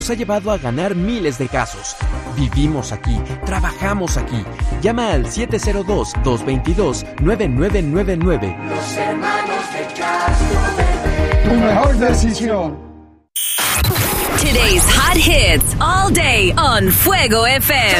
nos ha llevado a ganar miles de casos. Vivimos aquí, trabajamos aquí. Llama al 702-222-9999. Los hermanos de Castro Verde. Tu mejor decisión. Today's hot hits all day on Fuego FM.